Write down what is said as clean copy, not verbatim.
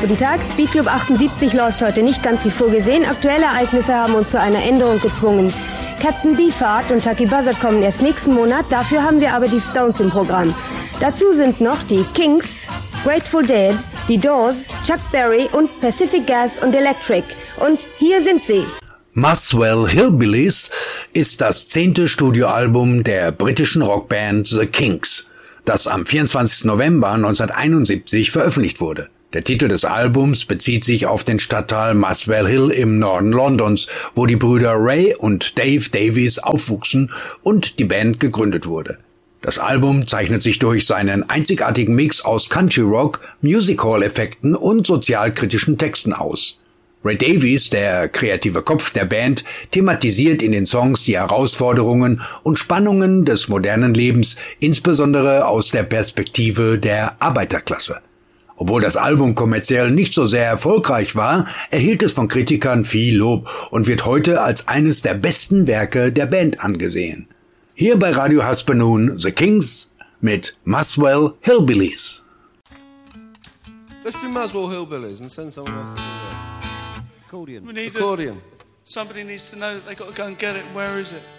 Guten Tag, Beatclub 78 läuft heute nicht ganz wie vorgesehen. Aktuelle Ereignisse haben uns zu einer Änderung gezwungen. Captain Beefheart und Tucky Buzzard kommen erst nächsten Monat, dafür haben wir aber die Stones im Programm. Dazu sind noch die Kinks, Grateful Dead, die Doors, Chuck Berry und Pacific Gas und Electric. Und hier sind sie. Muswell Hillbillies ist das 10. Studioalbum der britischen Rockband The Kinks, das am 24. November 1971 veröffentlicht wurde. Der Titel des Albums bezieht sich auf den Stadtteil Muswell Hill im Norden Londons, wo die Brüder Ray und Dave Davies aufwuchsen und die Band gegründet wurde. Das Album zeichnet sich durch seinen einzigartigen Mix aus Country Rock, Music-Hall-Effekten und sozialkritischen Texten aus. Ray Davies, der kreative Kopf der Band, thematisiert in den Songs die Herausforderungen und Spannungen des modernen Lebens, insbesondere aus der Perspektive der Arbeiterklasse. Obwohl das Album kommerziell nicht so sehr erfolgreich war, erhielt es von Kritikern viel Lob und wird heute als eines der besten Werke der Band angesehen. Hier bei Radio Haspe nun The Kinks mit Muswell Hillbillies. Let's do Muswell Hillbillies and send someone else to do that. Accordion. We need Accordion. Somebody needs to know that they've got to go and get it. Where is it?